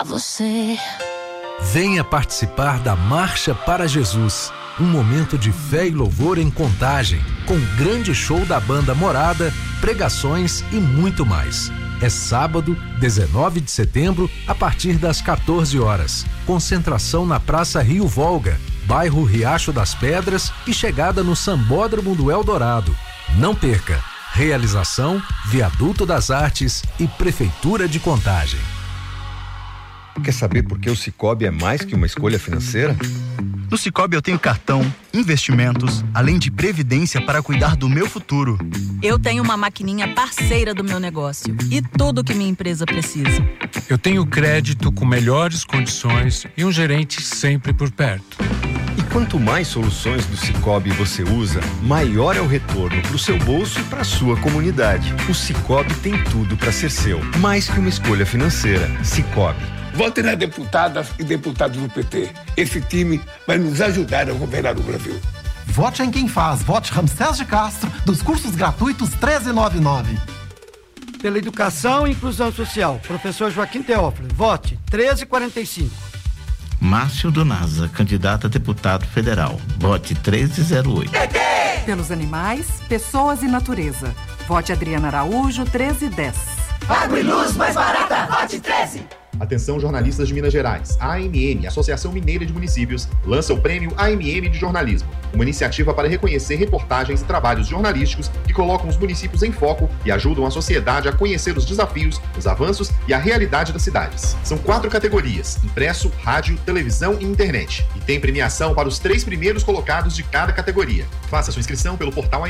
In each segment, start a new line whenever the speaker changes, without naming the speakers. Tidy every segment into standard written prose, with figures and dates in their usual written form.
você.
Venha participar da Marcha para Jesus, um momento de fé e louvor em Contagem, com grande show da banda Morada, pregações e muito mais. É sábado, 19 de setembro, a partir das 14 horas. Concentração na Praça Rio Volga, bairro Riacho das Pedras e chegada no Sambódromo do Eldorado. Não perca! Realização, Viaduto das Artes e Prefeitura de Contagem.
Quer saber por que o Sicoob é mais que uma escolha financeira?
No Sicoob eu tenho cartão, investimentos, além de previdência para cuidar do meu futuro.
Eu tenho uma maquininha parceira do meu negócio e tudo que minha empresa precisa.
Eu tenho crédito com melhores condições e um gerente sempre por perto.
E quanto mais soluções do Sicoob você usa, maior é o retorno para o seu bolso e para a sua comunidade. O Sicoob tem tudo para ser seu, mais que uma escolha financeira. Sicoob.
Vote nas deputadas e deputados do PT. Esse time vai nos ajudar a governar o Brasil.
Vote em quem faz. Vote Ramsés de Castro, dos cursos gratuitos 1399.
Pela educação e inclusão social, professor Joaquim Teófilo. Vote 1345.
Márcio Donaza, candidato a deputado federal. Vote 1308.
Pelos animais, pessoas e natureza. Vote Adriana Araújo 1310.
Água e luz mais barata. Vote 13.
Atenção, jornalistas de Minas Gerais. A AMM, Associação Mineira de Municípios, lança o Prêmio AMM de Jornalismo, uma iniciativa para reconhecer reportagens e trabalhos jornalísticos que colocam os municípios em foco e ajudam a sociedade a conhecer os desafios, os avanços e a realidade das cidades. São 4 categorias: impresso, rádio, televisão e internet. E tem premiação para os 3 primeiros colocados de cada categoria. Faça sua inscrição pelo portal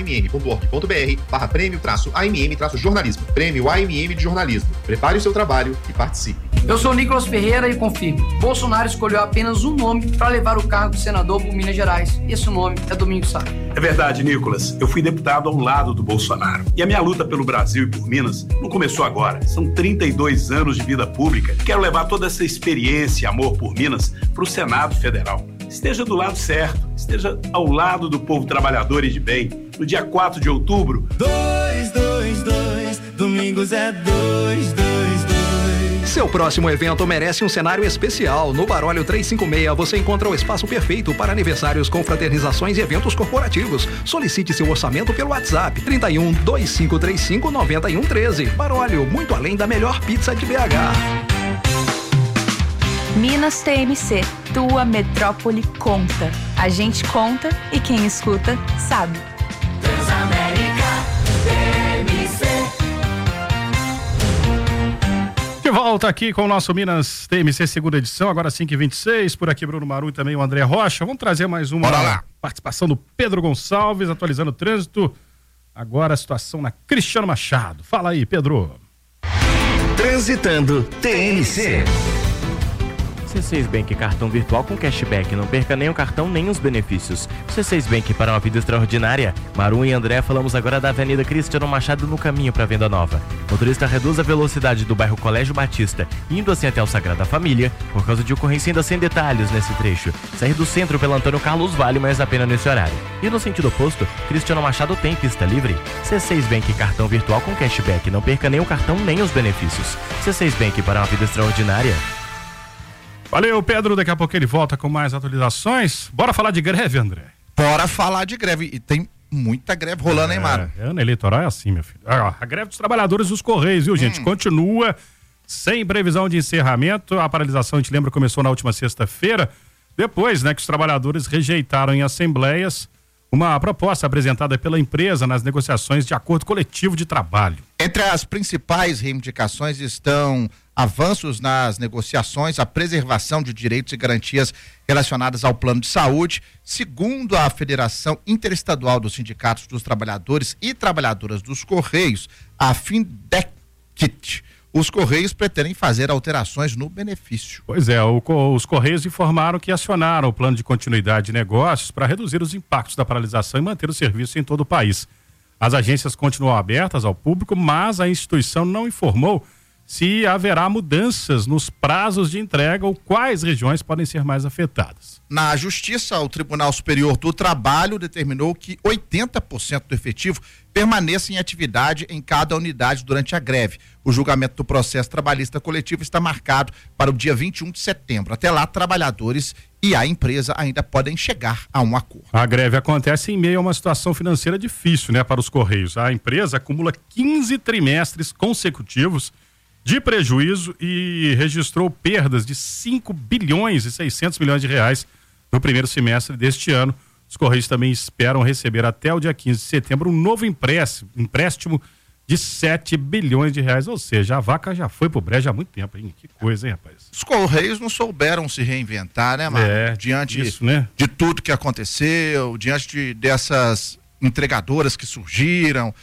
amm.org.br/prêmio-AMM-jornalismo. Prêmio AMM de Jornalismo. Prepare o seu trabalho e participe.
Eu sou Nicolas Ferreira e confirmo. Bolsonaro escolheu apenas um nome para levar o cargo de senador por Minas Gerais. Esse nome é Domingos Sá.
É verdade, Nicolas. Eu fui deputado ao lado do Bolsonaro. E a minha luta pelo Brasil e por Minas não começou agora. São 32 anos de vida pública. Quero levar toda essa experiência e amor por Minas para o Senado Federal. Esteja do lado certo. Esteja ao lado do povo trabalhador e de bem. No dia 4 de outubro...
222, Domingos é 222.
Seu próximo evento merece um cenário especial. No Barólio 356 você encontra o espaço perfeito para aniversários, confraternizações e eventos corporativos. Solicite seu orçamento pelo WhatsApp 31 2535 9113. Barólio, muito além da melhor pizza de BH.
Minas TMC, tua metrópole conta. A gente conta e quem escuta sabe.
Transamérica TMC.
De volta aqui com o nosso Minas TMC segunda edição, agora 5h26, por aqui Bruno Maru e também o André Rocha. Vamos trazer mais uma participação do Pedro Gonçalves, atualizando o trânsito. Agora a situação na Cristiano Machado. Fala aí, Pedro.
Transitando TMC.
C6 Bank, cartão virtual com cashback. Não perca nem o cartão, nem os benefícios. C6 Bank, para uma vida extraordinária. Maru e André, falamos agora da Avenida Cristiano Machado, no caminho para Venda Nova. Motorista, reduz a velocidade do bairro Colégio Batista, indo assim até o Sagrada Família, por causa de ocorrência ainda sem detalhes nesse trecho. Sair do centro pela Antônio Carlos Vale, mas apenas nesse horário. E no sentido oposto, Cristiano Machado tem pista livre. C6 Bank, cartão virtual com cashback. Não perca nem o cartão, nem os benefícios. C6 Bank, para uma vida extraordinária.
Valeu, Pedro. Daqui a pouco ele volta com mais atualizações. Bora falar de greve, André?
Bora falar de greve. E tem muita greve rolando, hein, Mário?
Ano eleitoral é assim, meu filho. A greve dos trabalhadores dos Correios, viu, gente? Continua sem previsão de encerramento. A paralisação, a gente lembra, começou na última sexta-feira, depois, né, que os trabalhadores rejeitaram em assembleias uma proposta apresentada pela empresa nas negociações de acordo coletivo de trabalho.
Entre as principais reivindicações estão avanços nas negociações, a preservação de direitos e garantias relacionadas ao plano de saúde. Segundo a Federação Interestadual dos Sindicatos dos Trabalhadores e Trabalhadoras dos Correios, a Findecit, os Correios pretendem fazer alterações no benefício.
Pois é, os Correios informaram que acionaram o plano de continuidade de negócios para reduzir os impactos da paralisação e manter o serviço em todo o país. As agências continuam abertas ao público, mas a instituição não informou se haverá mudanças nos prazos de entrega ou quais regiões podem ser mais afetadas.
Na Justiça, o Tribunal Superior do Trabalho determinou que 80% do efetivo permaneça em atividade em cada unidade durante a greve. O julgamento do processo trabalhista coletivo está marcado para o dia 21 de setembro. Até lá, trabalhadores e a empresa ainda podem chegar a um acordo.
A greve acontece em meio a uma situação financeira difícil, né, para os Correios. A empresa acumula 15 trimestres consecutivos de prejuízo e registrou perdas de 5 bilhões e 600 milhões de reais no primeiro semestre deste ano. Os Correios também esperam receber até o dia 15 de setembro um novo empréstimo de 7 bilhões de reais, ou seja, a vaca já foi pro brejo há muito tempo, hein? Que coisa, hein, rapaz?
Os Correios não souberam se reinventar, né, Marcos? Diante
isso, né?
de tudo que aconteceu, diante dessas entregadoras que surgiram.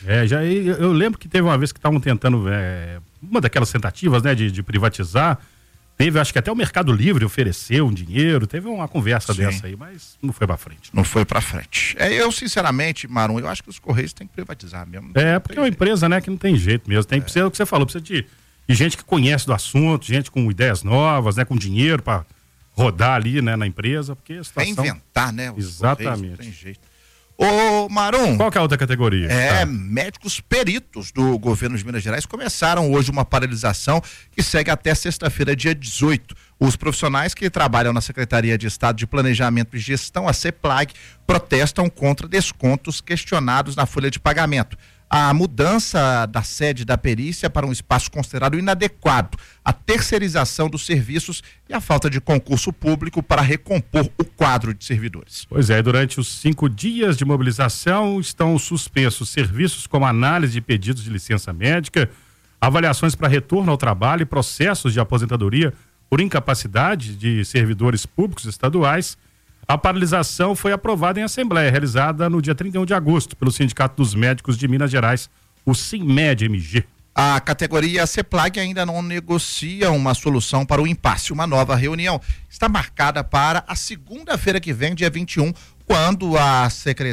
Eu lembro que teve uma vez que estavam tentando, uma daquelas tentativas, né, de privatizar. Teve, acho que até o Mercado Livre ofereceu um dinheiro, teve uma conversa dessa aí, mas não foi pra frente.
Não foi pra frente. Eu, sinceramente, Marum, eu acho que os Correios têm que privatizar mesmo.
Porque é uma empresa, né, que não tem jeito mesmo. Precisa, o que você falou, precisa de gente que conhece do assunto, gente com ideias novas, né, com dinheiro pra rodar ali, né, na empresa, porque a situação...
Reinventar, né, os
Exatamente.
Correios, não tem jeito. Ô, Marum.
Qual que é a outra categoria?
Médicos peritos do governo de Minas Gerais começaram hoje uma paralisação que segue até sexta-feira, dia 18. Os profissionais que trabalham na Secretaria de Estado de Planejamento e Gestão, a CEPLAG, protestam contra descontos questionados na folha de pagamento. A mudança da sede da perícia para um espaço considerado inadequado, a terceirização dos serviços e a falta de concurso público para recompor o quadro de servidores.
Pois é, durante os 5 dias de mobilização estão suspensos serviços como análise de pedidos de licença médica, avaliações para retorno ao trabalho e processos de aposentadoria por incapacidade de servidores públicos estaduais. A paralisação foi aprovada em assembleia, realizada no dia 31 de agosto pelo Sindicato dos Médicos de Minas Gerais, o SINMED-MG.
A categoria CEPLAG ainda não negocia uma solução para o impasse. Uma nova reunião está marcada para a segunda-feira que vem, dia 21, quando a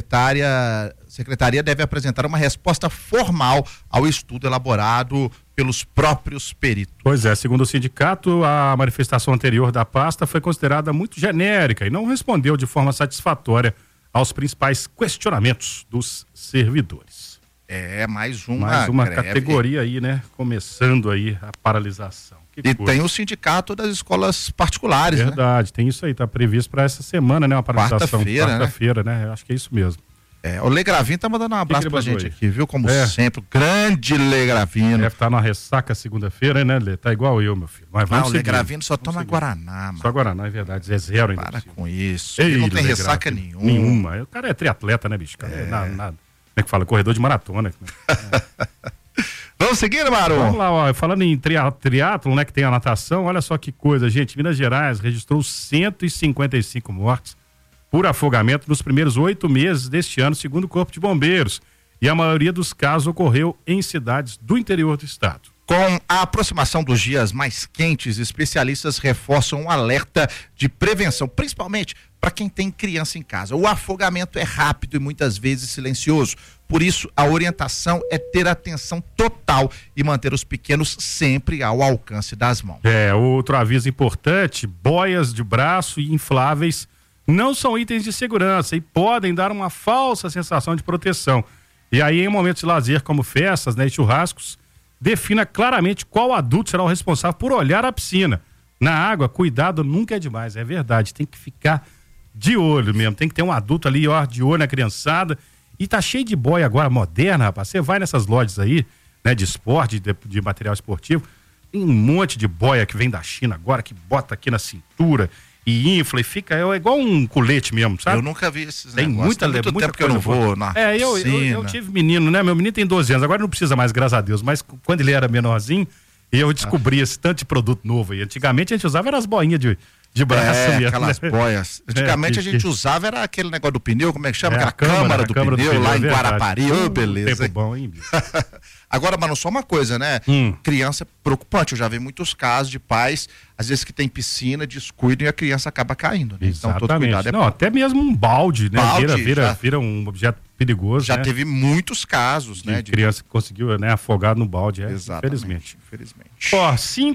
secretaria deve apresentar uma resposta formal ao estudo elaborado pelos próprios peritos.
Pois é, segundo o sindicato, a manifestação anterior da pasta foi considerada muito genérica e não respondeu de forma satisfatória aos principais questionamentos dos servidores.
Mais uma greve.
Categoria aí, né? Começando aí a paralisação.
Tem o sindicato das escolas particulares,
Verdade, tem isso aí, tá previsto para essa semana, né? Uma paralisação. Quarta-feira, né? Eu acho que é isso mesmo.
O Legravino tá mandando um abraço pra gente aqui, viu? Como sempre, grande Legravino.
Deve estar na ressaca segunda-feira, né, Lê? Tá igual eu, meu filho. Mas vamos
o Legravino só toma Guaraná, mano.
Só Guaraná, é verdade. É zero ainda.
Para com isso. Ele não tem ressaca nenhuma.
O cara é triatleta, né, bicho? Nada. Como é que fala? Corredor de maratona.
Vamos seguir, Maru?
Vamos lá, ó. Falando em triatlon, né, que tem a natação, olha só que coisa, gente. Minas Gerais registrou 155 mortes por afogamento nos primeiros 8 meses deste ano, segundo o Corpo de Bombeiros. E a maioria dos casos ocorreu em cidades do interior do estado.
Com a aproximação dos dias mais quentes, especialistas reforçam um alerta de prevenção, principalmente para quem tem criança em casa. O afogamento é rápido e muitas vezes silencioso. Por isso, a orientação é ter atenção total e manter os pequenos sempre ao alcance das mãos.
Outro aviso importante: boias de braço e infláveis não são itens de segurança e podem dar uma falsa sensação de proteção. E aí, em momentos de lazer como festas, né, e churrascos, defina claramente qual adulto será o responsável por olhar a piscina. Na água, cuidado nunca é demais, é verdade, tem que ficar de olho mesmo, tem que ter um adulto ali, ó, de olho na criançada. E tá cheio de boia agora, moderna, rapaz, você vai nessas lojas aí, né, de esporte, de material esportivo, tem um monte de boia que vem da China agora, que bota aqui na cintura e infla e fica, é igual um colete mesmo, sabe?
Eu nunca vi esses
tem
negócios.
Muita
tempo que eu não vou na
eu tive menino, né? Meu menino tem 12 anos, agora não precisa mais, graças a Deus, mas quando ele era menorzinho, eu descobri esse tanto de produto novo aí. Antigamente a gente usava as boinhas de braço mesmo.
Aquelas boias. Antigamente a gente usava, era aquele negócio do pneu, como é que chama? Aquela câmara do pneu lá em Guarapari. Beleza.
Tempo bom, hein, bicho?
Agora, mano, só uma coisa, né? Criança é preocupante. Eu já vi muitos casos de pais, às vezes que tem piscina, descuidam e a criança acaba caindo. Né? Então, todo cuidado
Não, até mesmo um balde, né? Vira um objeto perigoso,
Já
né?
teve muitos casos, né?
De criança que conseguiu, né, afogar no balde,
Exatamente,
infelizmente. Ó,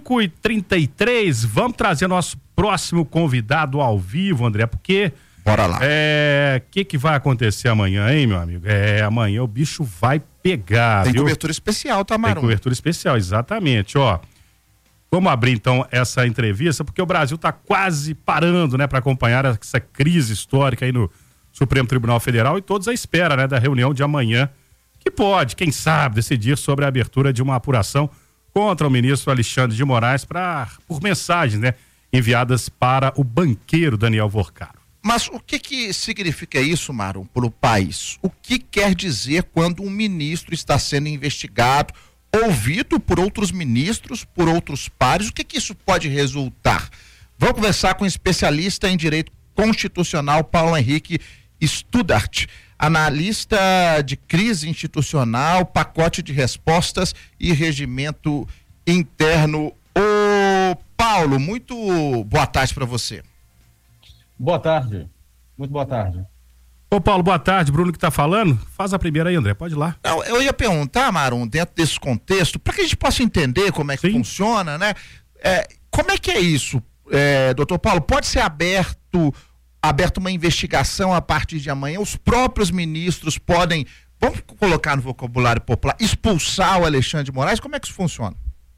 5h33, vamos trazer nosso próximo convidado ao vivo, André, porque...
Bora lá.
O que vai acontecer amanhã, hein, meu amigo? Amanhã o bicho vai pegar,
Tem
viu?
cobertura especial, tá, Marum?
Tem cobertura especial, exatamente, ó. Vamos abrir, então, essa entrevista, porque o Brasil tá quase parando, né, para acompanhar essa crise histórica aí no Supremo Tribunal Federal e todos à espera, né, da reunião de amanhã, que pode, quem sabe, decidir sobre a abertura de uma apuração contra o ministro Alexandre de Moraes por mensagens, né, enviadas para o banqueiro Daniel Vorcaro.
Mas o que significa isso, Marum, para o país? O que quer dizer quando um ministro está sendo investigado, ouvido por outros ministros, por outros pares? O que isso pode resultar? Vamos conversar com o especialista em direito constitucional, Paulo Henrique Studart, analista de crise institucional, pacote de respostas e regimento interno. Ô, Paulo, muito boa tarde para você.
Boa tarde, muito boa tarde.
Ô Paulo, boa tarde, Bruno que tá falando, faz a primeira aí, André, pode ir lá.
Não, eu ia perguntar, Marum, dentro desse contexto, para que a gente possa entender como é que funciona, né? Como é que é isso, doutor Paulo? Pode ser aberta uma investigação a partir de amanhã? Os próprios ministros podem, vamos colocar no vocabulário popular, expulsar o Alexandre de Moraes? Como é que isso funciona?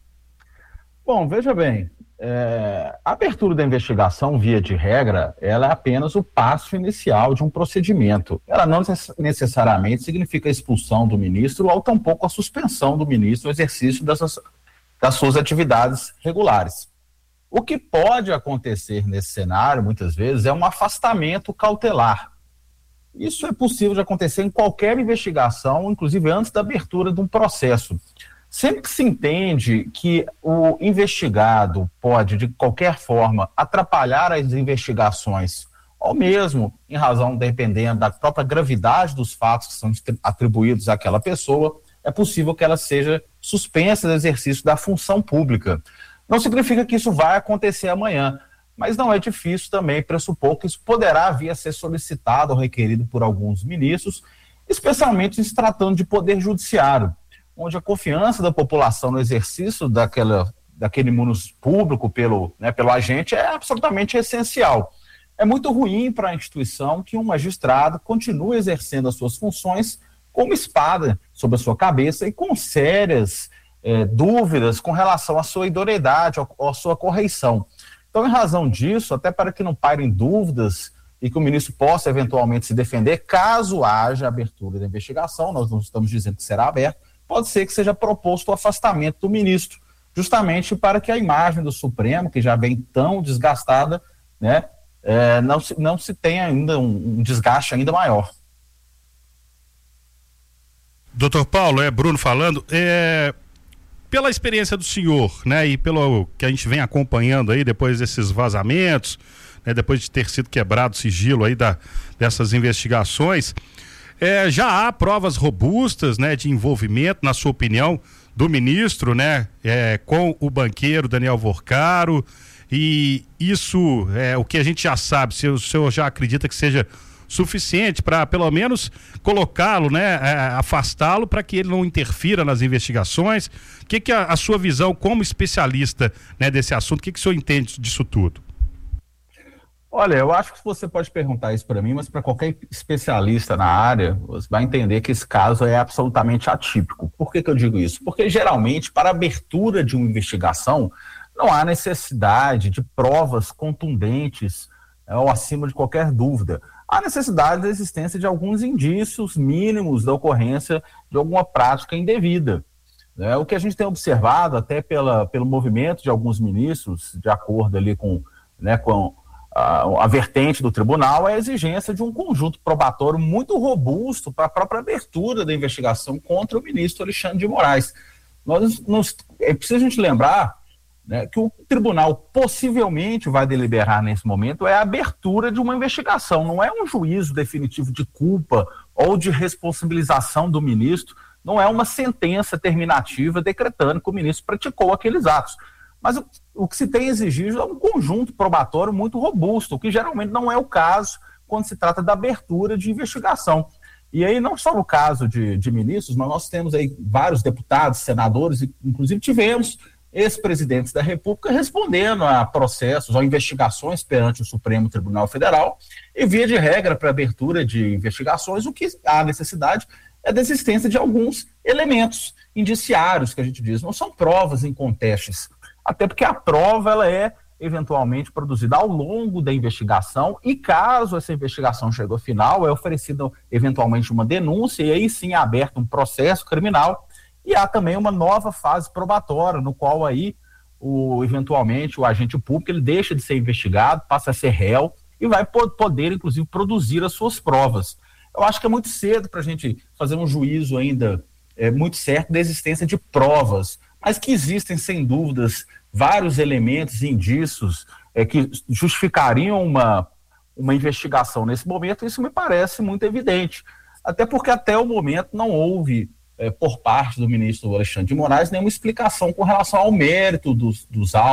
Bom, veja bem, a abertura da investigação, via de regra, ela é apenas o passo inicial de um procedimento. Ela não necessariamente significa a expulsão do ministro ou tampouco a suspensão do ministro no exercício das suas atividades regulares. O que pode acontecer nesse cenário, muitas vezes, é um afastamento cautelar. Isso é possível de acontecer em qualquer investigação, inclusive antes da abertura de um processo. Sempre que se entende que o investigado pode, de qualquer forma, atrapalhar as investigações, ou mesmo, em razão, dependendo da própria gravidade dos fatos que são atribuídos àquela pessoa, é possível que ela seja suspensa do exercício da função pública. Não significa que isso vai acontecer amanhã, mas não é difícil também pressupor que isso poderá vir a ser solicitado ou requerido por alguns ministros, especialmente se tratando de poder judiciário, onde a confiança da população no exercício daquele imunus público pelo agente é absolutamente essencial. É muito ruim para a instituição que um magistrado continue exercendo as suas funções com uma espada sobre a sua cabeça e com sérias dúvidas com relação à sua idoneidade ou à sua correição. Então, em razão disso, até para que não pairem dúvidas e que o ministro possa eventualmente se defender, caso haja abertura da investigação, nós não estamos dizendo que será aberto, pode ser que seja proposto o afastamento do ministro, justamente para que a imagem do Supremo, que já vem tão desgastada, né, não se tenha ainda um desgaste ainda maior.
Doutor Paulo, Bruno falando, pela experiência do senhor, né, e pelo que a gente vem acompanhando aí depois desses vazamentos, né, depois de ter sido quebrado o sigilo aí dessas investigações, já há provas robustas, né, de envolvimento, na sua opinião, do ministro, né, com o banqueiro Daniel Vorcaro, e isso é o que a gente já sabe, se o senhor já acredita que seja suficiente para pelo menos colocá-lo, né, afastá-lo para que ele não interfira nas investigações. O que a sua visão como especialista, né, desse assunto, o que o senhor entende disso tudo?
Olha, eu acho que você pode perguntar isso para mim, mas para qualquer especialista na área, você vai entender que esse caso é absolutamente atípico. Por que eu digo isso? Porque geralmente, para a abertura de uma investigação, não há necessidade de provas contundentes ou acima de qualquer dúvida. Há necessidade da existência de alguns indícios mínimos da ocorrência de alguma prática indevida. O que a gente tem observado, até pelo movimento de alguns ministros, de acordo ali com a vertente do tribunal, é a exigência de um conjunto probatório muito robusto para a própria abertura da investigação contra o ministro Alexandre de Moraes. É preciso a gente lembrar, né, que o tribunal possivelmente vai deliberar nesse momento a abertura de uma investigação, não é um juízo definitivo de culpa ou de responsabilização do ministro, não é uma sentença terminativa decretando que o ministro praticou aqueles atos. Mas o que se tem exigido é um conjunto probatório muito robusto, o que geralmente não é o caso quando se trata da abertura de investigação. E aí, não só no caso de ministros, mas nós temos aí vários deputados, senadores, e inclusive tivemos ex-presidentes da República respondendo a processos ou investigações perante o Supremo Tribunal Federal, e via de regra para abertura de investigações, o que há necessidade é da existência de alguns elementos indiciários, que a gente diz, não são provas incontestes, até porque a prova ela é eventualmente produzida ao longo da investigação, e caso essa investigação chegue ao final, é oferecida eventualmente uma denúncia, e aí sim é aberto um processo criminal, e há também uma nova fase probatória, no qual aí, eventualmente, o agente público ele deixa de ser investigado, passa a ser réu, e vai poder, inclusive, produzir as suas provas. Eu acho que é muito cedo para a gente fazer um juízo ainda muito certo da existência de provas, mas que existem, sem dúvidas, vários elementos e indícios que justificariam uma investigação nesse momento. Isso me parece muito evidente, até porque até o momento não houve, por parte do ministro Alexandre de Moraes, nenhuma explicação com relação ao mérito dos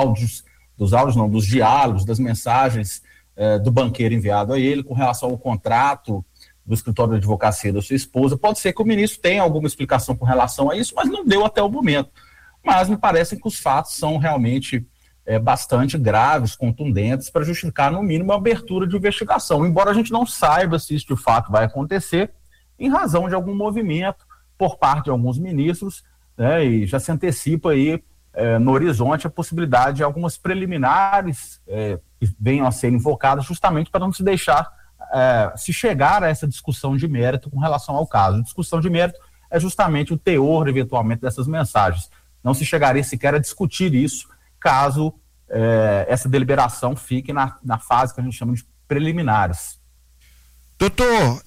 diálogos, das mensagens do banqueiro enviado a ele, com relação ao contrato do escritório de advocacia da sua esposa. Pode ser que o ministro tenha alguma explicação com relação a isso, mas não deu até o momento. Mas me parece que os fatos são realmente bastante graves, contundentes, para justificar, no mínimo, a abertura de investigação, embora a gente não saiba se isso de fato vai acontecer, em razão de algum movimento por parte de alguns ministros, né, e já se antecipa aí no horizonte a possibilidade de algumas preliminares que venham a ser invocadas, justamente para não se deixar se chegar a essa discussão de mérito com relação ao caso. A discussão de mérito é justamente o teor, eventualmente, dessas mensagens. Não se chegaria sequer a discutir isso caso essa deliberação fique na fase que a gente chama de preliminares.
Doutor,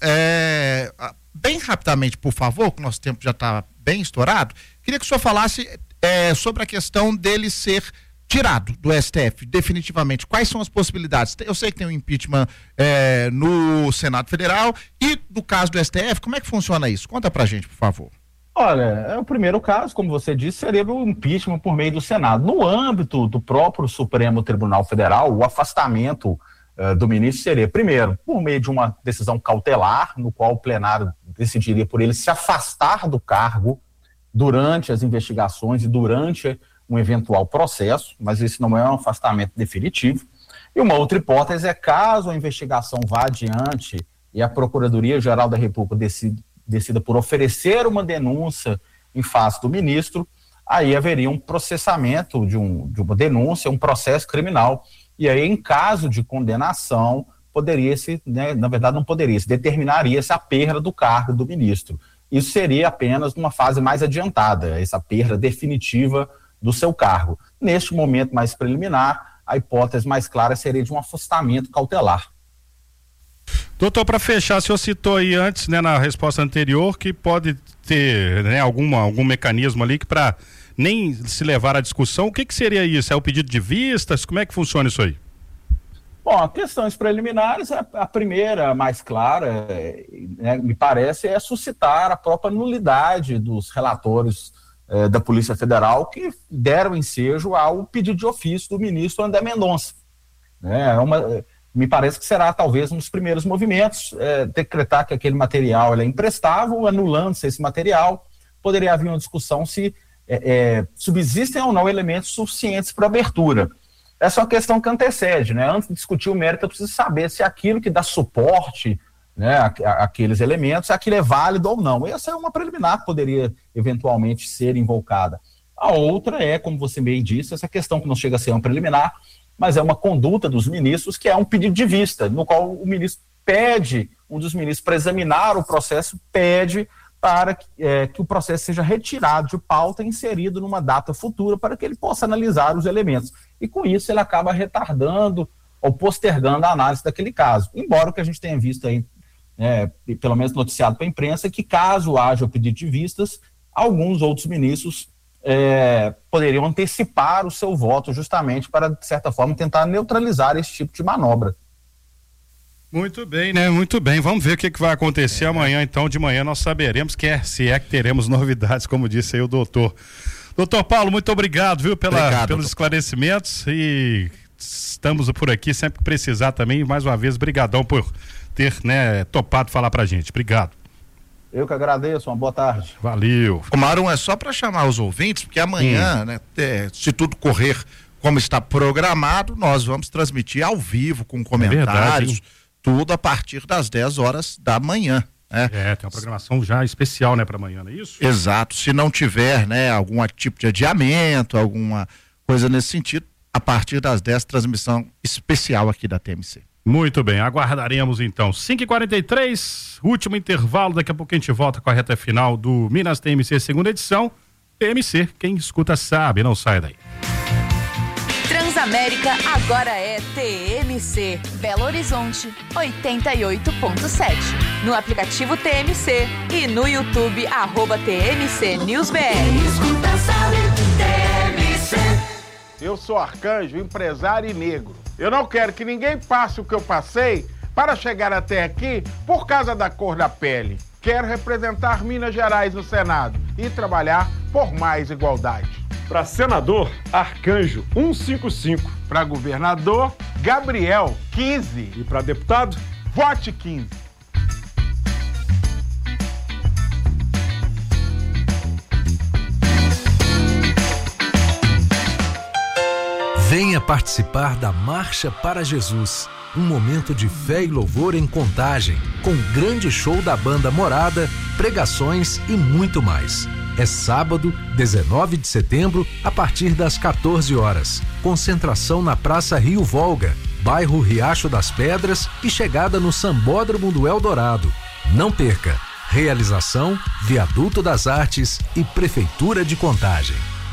bem rapidamente, por favor, que o nosso tempo já está bem estourado, queria que o senhor falasse sobre a questão dele ser tirado do STF, definitivamente. Quais são as possibilidades? Eu sei que tem um impeachment no Senado Federal, e no caso do STF, como é que funciona isso? Conta pra gente, por favor.
Olha, o primeiro caso, como você disse, seria o impeachment por meio do Senado. No âmbito do próprio Supremo Tribunal Federal, o afastamento do ministro seria, primeiro, por meio de uma decisão cautelar, no qual o plenário decidiria por ele se afastar do cargo durante as investigações e durante um eventual processo, mas isso não é um afastamento definitivo. E uma outra hipótese é, caso a investigação vá adiante e a Procuradoria-Geral da República decida por oferecer uma denúncia em face do ministro, aí haveria um processamento de uma denúncia, um processo criminal, e aí, em caso de condenação, poderia-se, né, na verdade não poderia-se, determinaria-se a perda do cargo do ministro. Isso seria apenas numa fase mais adiantada, essa perda definitiva do seu cargo. Neste momento mais preliminar, a hipótese mais clara seria de um afastamento cautelar.
Doutor, para fechar, o senhor citou aí antes, né, na resposta anterior, que pode ter, né, algum mecanismo ali que para nem se levar à discussão. O que seria isso? É o pedido de vistas? Como é que funciona isso aí?
Bom, questões preliminares, a primeira, mais clara, né, me parece, é suscitar a própria nulidade dos relatórios da Polícia Federal que deram ensejo ao pedido de ofício do ministro André Mendonça. Me parece que será talvez um dos primeiros movimentos, decretar que aquele material é imprestável, anulando-se esse material, poderia haver uma discussão se subsistem ou não elementos suficientes para abertura. Essa é uma questão que antecede, né? Antes de discutir o mérito, eu preciso saber se aquilo que dá suporte, né, aqueles elementos, aquilo é válido ou não. Essa é uma preliminar que poderia eventualmente ser invocada. A outra é, como você bem disse, essa questão que não chega a ser uma preliminar, mas é uma conduta dos ministros, que é um pedido de vista, no qual o ministro pede, um dos ministros, para examinar o processo, pede para que o processo seja retirado de pauta e inserido numa data futura para que ele possa analisar os elementos. E com isso ele acaba retardando ou postergando a análise daquele caso. Embora o que a gente tenha visto aí, pelo menos noticiado para a imprensa, que caso haja o pedido de vistas, alguns outros ministros poderiam antecipar o seu voto justamente para, de certa forma, tentar neutralizar esse tipo de manobra.
Muito bem, né? Muito bem. Vamos ver o que vai acontecer amanhã, então. De manhã nós saberemos se é que teremos novidades, como disse aí o doutor. Doutor Paulo, muito obrigado, viu, pelos esclarecimentos, e estamos por aqui sempre que precisar também. Mais uma vez, brigadão por ter, né, topado falar pra gente. Obrigado.
Eu que agradeço, uma boa tarde.
Valeu.
O Marum, é só para chamar os ouvintes, porque amanhã, né, se tudo correr como está programado, nós vamos transmitir ao vivo com comentários, tudo a partir das 10 horas da manhã. Né?
Tem uma programação já especial, né, para amanhã, não é isso?
Exato. Se não tiver, né, algum tipo de adiamento, alguma coisa nesse sentido, a partir das 10, transmissão especial aqui da TMC.
Muito bem, aguardaremos então. 5h43, último intervalo, daqui a pouco a gente volta com a reta final do Minas TMC, segunda edição. TMC, quem escuta sabe, não sai daí.
Transamérica agora é TMC, Belo Horizonte 88.7. No aplicativo TMC e no YouTube @TMC News BR.
Escuta, sabe, TMC.
Eu sou Arcanjo, empresário e negro. Eu não quero que ninguém passe o que eu passei para chegar até aqui por causa da cor da pele. Quero representar Minas Gerais no Senado e trabalhar por mais igualdade.
Para senador, Arcanjo 155.
Para governador, Gabriel 15.
E para deputado,
vote 15.
Venha participar da Marcha para Jesus, um momento de fé e louvor em Contagem, com grande show da banda Morada, pregações e muito mais. É sábado, 19 de setembro, a partir das 14 horas. Concentração na Praça Rio Volga, bairro Riacho das Pedras e chegada no Sambódromo do Eldorado. Não perca! Realização, Viaduto das Artes e Prefeitura de Contagem.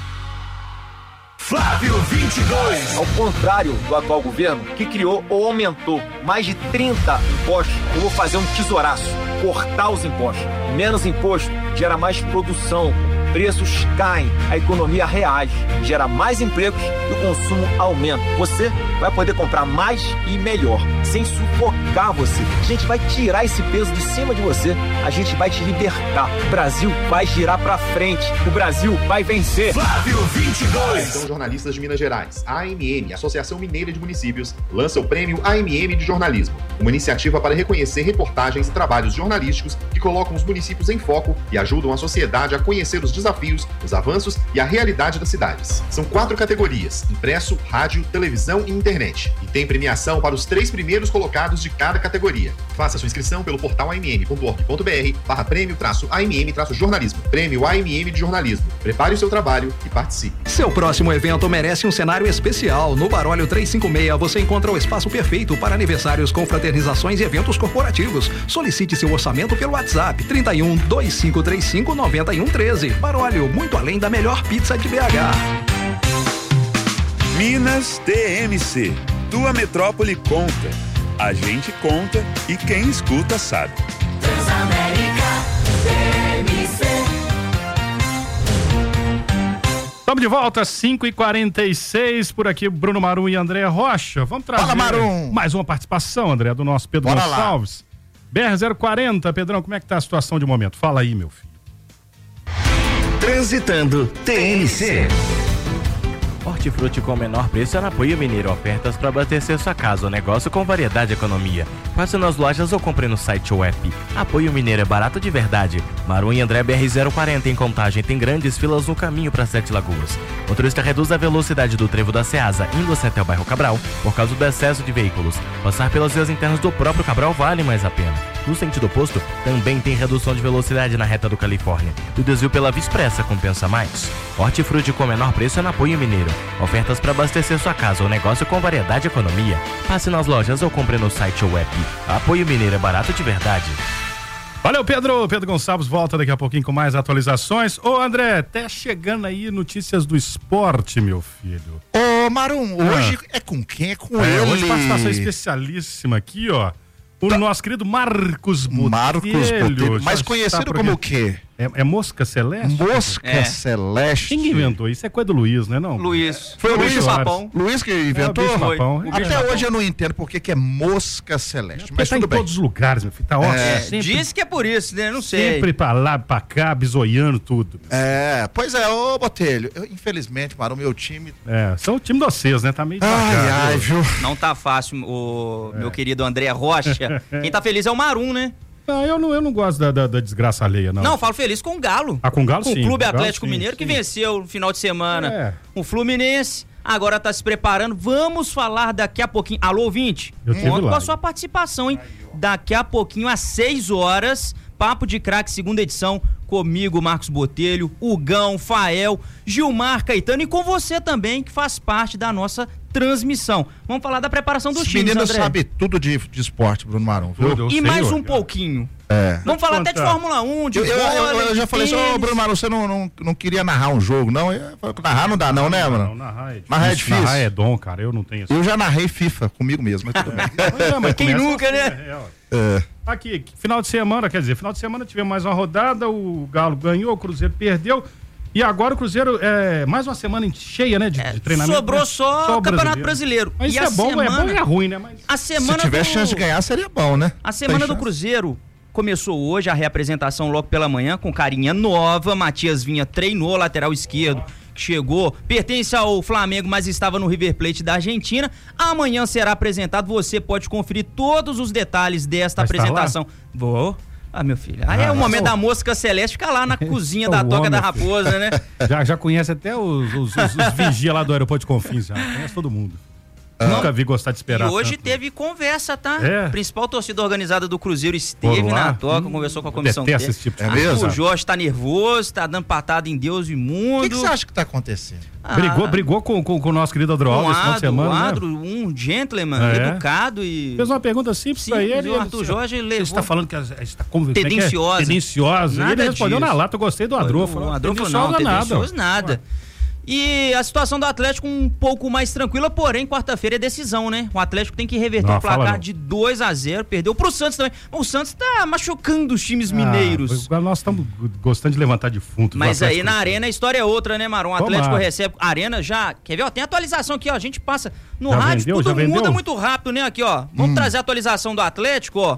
Flávio 22.
Ao contrário do atual governo, que criou ou aumentou mais de 30 impostos, eu vou fazer um tesouraço, cortar os impostos. Menos imposto gera mais produção, preços caem, a economia reage, gera mais empregos e o consumo aumenta. Você vai poder comprar mais e melhor, sem sufocar você. A gente vai tirar esse peso de cima de você, a gente vai te libertar. O Brasil vai girar pra frente, o Brasil vai vencer.
Flávio 22.
São jornalistas de Minas Gerais. A AMM, Associação Mineira de Municípios, lança o prêmio AMM de Jornalismo, uma iniciativa para reconhecer reportagens e trabalhos jornalísticos que colocam os municípios em foco e ajudam a sociedade a conhecer os desafios, os avanços e a realidade das cidades. São 4 categorias: impresso, rádio, televisão e internet. E tem premiação para os 3 primeiros colocados de cada categoria. Faça sua inscrição pelo portal amm.org.br/prêmio-AMM-jornalismo. Prêmio AMM de Jornalismo. Prepare o seu trabalho e participe.
Seu próximo evento merece um cenário especial. No Barólio 356 você encontra o espaço perfeito para aniversários, confraternizações e eventos corporativos. Solicite seu orçamento pelo WhatsApp 31 2535 9113. Barólio, muito além da melhor pizza de BH.
Minas TMC. Tua metrópole conta. A gente conta e quem escuta sabe.
Transamérica TMC.
Estamos de volta, 5h46, por aqui Bruno Marum e André Rocha. Vamos trazer mais uma participação, André, do nosso Pedro Gonçalves. BR-040, Pedrão, como é que tá a situação de momento? Fala aí, meu filho.
Transitando TMC.
Hortifruti com o menor preço é na Apoio Mineiro. Ofertas para abastecer sua casa ou negócio com variedade e economia. Passe nas lojas ou compre no site ou app. Apoio Mineiro é barato de verdade. Marum e André BR-040 em Contagem tem grandes filas no caminho para 7 Lagoas. Motorista reduz a velocidade do trevo da Ceasa indo até o bairro Cabral por causa do excesso de veículos. Passar pelas vias internas do próprio Cabral vale mais a pena. No sentido oposto, também tem redução de velocidade na reta do Califórnia. E o desvio pela Via Expressa compensa mais. Hortifruti com o menor preço é na Apoio Mineiro. Ofertas para abastecer sua casa ou negócio com variedade e economia. Passe nas lojas ou compre no site ou app. Apoio Mineiro é barato de verdade.
Valeu, Pedro. Pedro Gonçalves volta daqui a pouquinho com mais atualizações. Ô, André, até chegando aí notícias do esporte, meu filho.
Ô, Marum, hoje é com quem? É com ele.
Hoje participação especialíssima aqui, ó. O nosso querido Marcos Botelho.
Mais conhecido como o quê?
É Mosca Celeste?
Mosca Celeste.
Quem inventou isso? É coisa do Luiz, né? Não?
Luiz.
Foi o Luiz
Papão.
Luiz que inventou? Até hoje eu não entendo porque que é Mosca Celeste. Mas
tá
tudo
em
bem.
todos os lugares, meu filho. Tá ótimo.
Diz que é por isso, né? Não sei.
Sempre pra lá, pra cá, bisoiando tudo.
Pois é, ô Botelho. Infelizmente, para o meu time.
São o time de vocês, né? Tá meio devagar.
Não tá fácil, o meu querido André Rocha. Quem tá feliz é o Marum, né?
Não, eu não gosto da desgraça alheia, não.
Não, falo feliz com o Galo.
Ah, com o Galo,
com
sim.
O Clube
Galo,
Atlético
sim,
Mineiro, que
sim.
venceu no final de semana o Fluminense. Agora tá se preparando. Vamos falar daqui a pouquinho. Alô, ouvinte? Conto com a sua participação, hein? Daqui a pouquinho, às 6 horas, Papo de Craque, segunda edição, comigo, Marcos Botelho, Hugão, Fael, Gilmar Caetano e com você também, que faz parte da nossa transmissão. Vamos falar da preparação dos times,
Menino
André.
sabe tudo de esporte, Bruno Marum, viu?
E mais um pouquinho. Vamos falar até de Fórmula 1, de vôlei,
eu já falei assim, ô Bruno Marum, você não queria narrar um jogo, não? Narrar não dá não, né, mano?
Não, narrar
é difícil.
Narrar é dom, cara, eu não tenho isso.
Eu já narrei FIFA comigo mesmo, mas tudo bem.
Mas
quem nunca,
assim,
né?
Aqui, final de semana tivemos mais uma rodada, o Galo ganhou, o Cruzeiro perdeu. E agora o Cruzeiro mais uma semana cheia, né, de treinamento.
Sobrou só o Campeonato Brasileiro.
Mas
e
isso é bom e é ruim, né? Mas
a semana
se tiver chance de ganhar, seria bom, né?
A semana do Cruzeiro começou hoje, a reapresentação logo pela manhã, com carinha nova. Matias Vinha treinou, lateral esquerdo, que chegou, pertence ao Flamengo, mas estava no River Plate da Argentina. Amanhã será apresentado, você pode conferir todos os detalhes desta apresentação. Vou. Ah, meu filho. Aí é o momento da mosca celeste, fica lá na cozinha da Toca da Raposa, né?
Já conhece até os vigia lá do aeroporto de Confins, já conhece todo mundo. Nunca vi gostar de esperar.
E hoje
tanto.
teve conversa, tá?
É.
A principal torcida organizada do Cruzeiro esteve na Toca, conversou com a comissão
técnica. Esse tipo de
mesmo?
O Jorge tá nervoso, tá dando patada em Deus e mundo.
O que você acha que tá acontecendo?
Brigou com o nosso querido Adroaldo esse final de semana, né?
Um gentleman, educado e...
Fez uma pergunta simples pra ele.
O Arthur Jorge levou...
Você tá falando que está
tendenciosa.
Tendenciosa. E ele respondeu na lata, eu gostei do Adro.
O Adro falou, não, tendencioso nada. E a situação do Atlético um pouco mais tranquila, porém, quarta-feira é decisão, né? O Atlético tem que reverter o placar de 2-0, perdeu pro Santos também. O Santos tá machucando os times mineiros.
Nós estamos gostando de levantar defunto.
Mas aí na Arena a história é outra, né, Maron? O Atlético recebe... A Arena já... Quer ver? Ó, tem atualização aqui, ó. A gente passa no rádio, tudo muda muito rápido, né? Aqui, ó. Vamos trazer a atualização do Atlético, ó.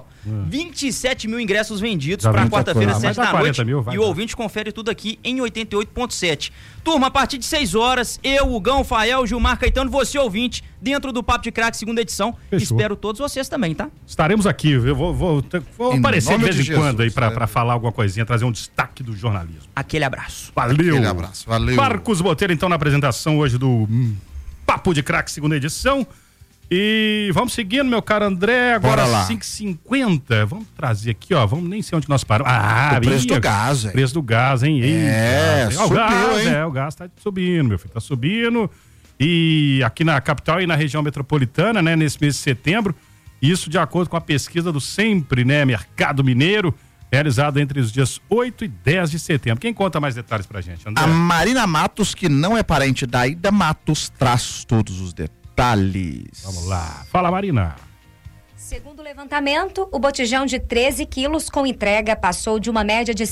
27 mil ingressos vendidos para quarta-feira, 7 da noite. E o ouvinte confere tudo aqui em 88.7. Turma, a partir de 6 horas, eu, Hugão, Fael, Gilmar Caetano, você ouvinte, dentro do Papo de Craque, segunda edição. Fechou. Espero todos vocês também, tá?
Estaremos aqui, eu vou aparecer de vez em quando aí pra falar alguma coisinha, trazer um destaque do jornalismo.
Aquele abraço.
Valeu.
Aquele abraço, valeu.
Marcos Botelho, então, na apresentação hoje do Papo de Craque, segunda edição. E vamos seguindo, meu caro André, agora 5h50. Vamos trazer aqui, ó. Vamos nem sei onde nós paramos.
O preço do gás, hein?
Preço do gás, hein?
Subiu, hein?
O gás tá subindo, meu filho. Tá subindo. E aqui na capital e na região metropolitana, né? Nesse mês de setembro. Isso de acordo com a pesquisa do Sempre, né? Mercado Mineiro, realizada entre os dias 8 e 10 de setembro. Quem conta mais detalhes pra gente, André?
A Marina Matos, que não é parente da Ida Matos, traz todos os detalhes.
Vamos lá. Fala, Marina.
Segundo o levantamento, o botijão de 13 quilos com entrega passou de uma média de R$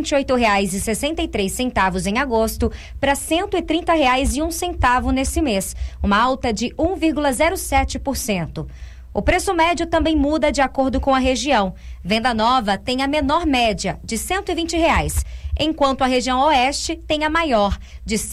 128,63 em agosto para R$ 130,01 nesse mês, uma alta de 1,07%. O preço médio também muda de acordo com a região. Venda Nova tem a menor média, de R$ 120, enquanto a região Oeste tem a maior, de R$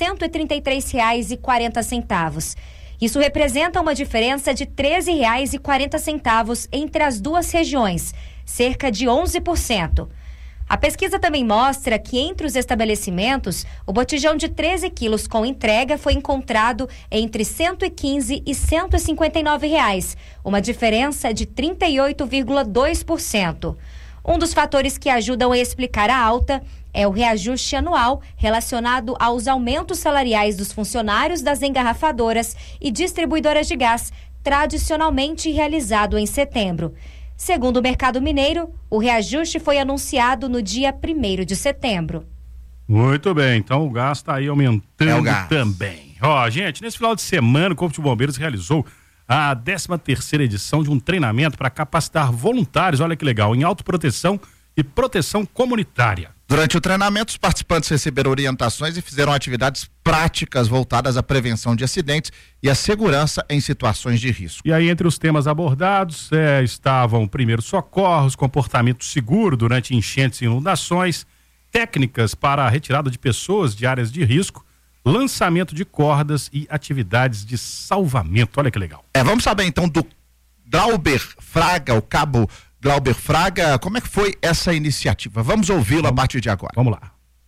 133,40. Isso representa uma diferença de R$ 13,40 entre as duas regiões, cerca de 11%. A pesquisa também mostra que entre os estabelecimentos, o botijão de 13 quilos com entrega foi encontrado entre R$ 115 e R$ 159, uma diferença de 38,2%. Um dos fatores que ajudam a explicar a alta é o reajuste anual relacionado aos aumentos salariais dos funcionários das engarrafadoras e distribuidoras de gás, tradicionalmente realizado em setembro. Segundo o Mercado Mineiro, o reajuste foi anunciado no dia 1º de setembro.
Muito bem, então o gás está aí aumentando também. Ó, gente, nesse final de semana o Corpo de Bombeiros realizou a 13ª edição de um treinamento para capacitar voluntários, olha que legal, em autoproteção e proteção comunitária.
Durante o treinamento, os participantes receberam orientações e fizeram atividades práticas voltadas à prevenção de acidentes e à segurança em situações de risco.
E aí, entre os temas abordados, estavam primeiros socorros, comportamento seguro durante enchentes e inundações, técnicas para a retirada de pessoas de áreas de risco, lançamento de cordas e atividades de salvamento. Olha que legal.
Vamos saber então do Glauber Fraga, o cabo Glauber Fraga, como é que foi essa iniciativa? Vamos ouvi-lo a partir de agora.
Vamos lá.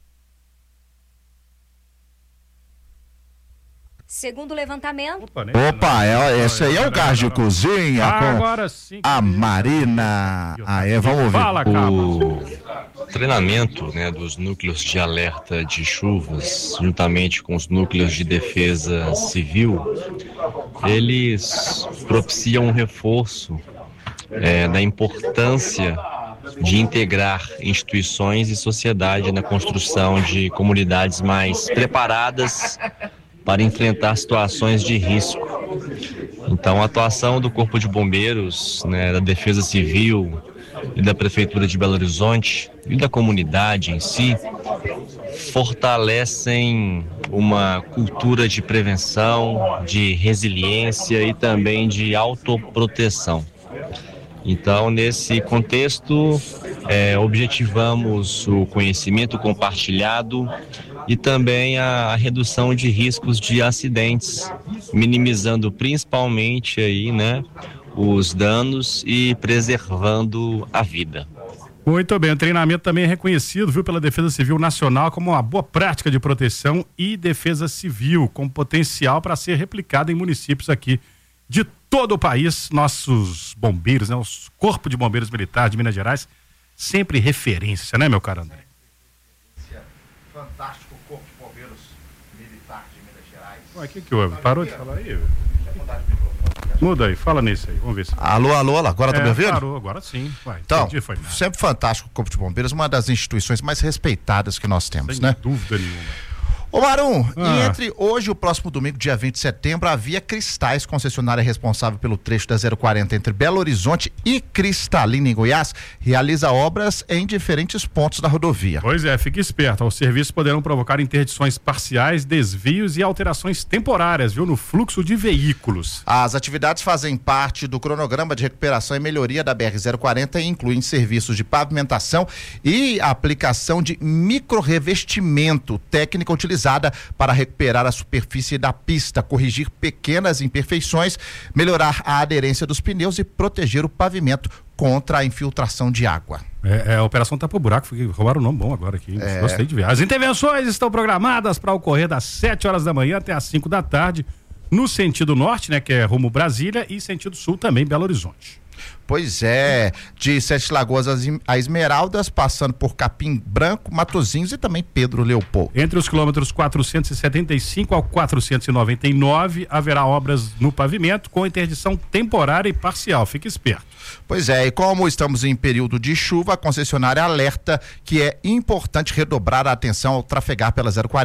Segundo o levantamento...
Esse aí é o gás de cozinha
agora sim,
a Marina. Vamos ouvir.
Fala,
o treinamento, né, dos núcleos de alerta de chuvas, juntamente com os núcleos de defesa civil, eles propiciam um reforço da importância de integrar instituições e sociedade na construção de comunidades mais preparadas para enfrentar situações de risco. Então, a atuação do Corpo de Bombeiros, né, da Defesa Civil e da Prefeitura de Belo Horizonte e da comunidade em si fortalecem uma cultura de prevenção, de resiliência e também de autoproteção. Então, nesse contexto, objetivamos o conhecimento compartilhado e também a redução de riscos de acidentes, minimizando principalmente aí, né, os danos e preservando a vida.
Muito bem, o treinamento também é reconhecido, viu, pela Defesa Civil Nacional como uma boa prática de proteção e defesa civil, com potencial para ser replicado em municípios aqui de todo o país. Nossos bombeiros, né, o Corpo de Bombeiros Militar de Minas Gerais, sempre referência, né, meu caro André?
Fantástico Corpo de Bombeiros Militar de Minas Gerais.
Ué, o que houve? Parou de falar aí? Muda aí, fala nisso aí, vamos ver se...
Alô, agora tá me ouvindo?
Parou, agora sim. Ué,
então,
foi nada.
Sempre fantástico o Corpo de Bombeiros, uma das instituições mais respeitadas que nós temos,
sem
né?
Dúvida nenhuma.
Ô Marum, e entre hoje e o próximo domingo, dia 20 de setembro, a Via Cristais, concessionária responsável pelo trecho da 040 entre Belo Horizonte e Cristalina, em Goiás, realiza obras em diferentes pontos da rodovia.
Pois é, fique esperto. Os serviços poderão provocar interdições parciais, desvios e alterações temporárias, viu, no fluxo de veículos.
As atividades fazem parte do cronograma de recuperação e melhoria da BR-040 e incluem serviços de pavimentação e aplicação de microrrevestimento, técnica utilizada para recuperar a superfície da pista, corrigir pequenas imperfeições, melhorar a aderência dos pneus e proteger o pavimento contra a infiltração de água.
A operação Tapa Buraco, roubaram um nome bom agora aqui, gostei de ver. As intervenções estão programadas para ocorrer das 7 horas da manhã até as 5 da tarde, no sentido norte, né, que é rumo Brasília, e sentido sul também, Belo Horizonte.
Pois é, de Sete Lagoas a Esmeraldas, passando por Capim Branco, Matozinhos e também Pedro Leopoldo.
Entre os quilômetros 475 ao 499 haverá obras no pavimento com interdição temporária e parcial, fique esperto.
Pois é, e como estamos em período de chuva, a concessionária alerta que é importante redobrar a atenção ao trafegar pela 040